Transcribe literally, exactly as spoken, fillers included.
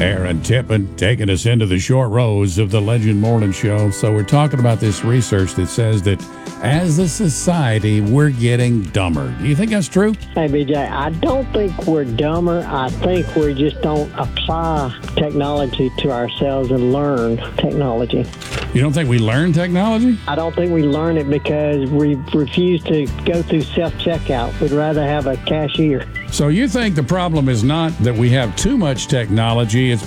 Aaron Tippin taking us into the short rows of the Legend Morning Show. So we're talking about this research that says that as a society, we're getting dumber. Do you think that's true? Hey, B J, I don't think we're dumber. I think we just don't apply technology to ourselves and learn technology. You don't think we learn technology? I don't think we learn it because we refuse to go through self-checkout. We'd rather have a cashier. So you think the problem is not that we have too much technology, it's